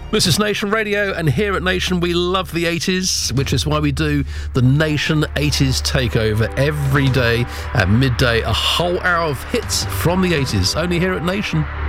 This is Nation Radio, and here at Nation we love the 80s, which is why we do the Nation 80s Takeover every day at midday, a whole hour of hits from the 80s, only here at Nation.